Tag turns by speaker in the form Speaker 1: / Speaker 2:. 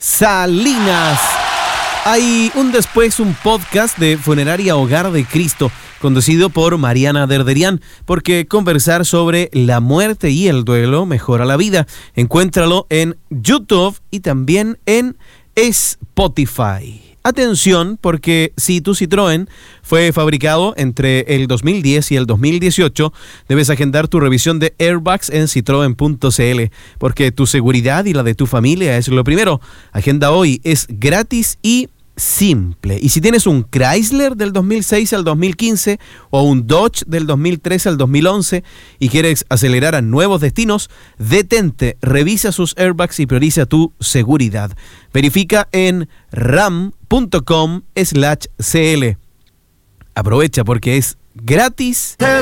Speaker 1: Salinas. Hay un después, un podcast de Funeraria Hogar de Cristo, conducido por Mariana Derderian, porque conversar sobre la muerte y el duelo mejora la vida. Encuéntralo en YouTube y también en Spotify. Atención, porque si tu Citroën fue fabricado entre el 2010 y el 2018, debes agendar tu revisión de airbags en citroen.cl, porque tu seguridad y la de tu familia es lo primero. Agenda hoy, es gratis y simple. Y si tienes un Chrysler del 2006 al 2015 o un Dodge del 2013 al 2011 y quieres acelerar a nuevos destinos, detente, revisa sus airbags y prioriza tu seguridad. Verifica en ram.com/cl. Aprovecha porque es gratis